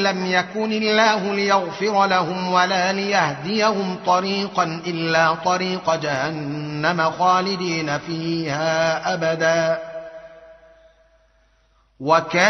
لم يكن الله ليغفر لهم ولا ليهديهم طريقا إلا طريق جهنم خالدين فيها أبدا، وكان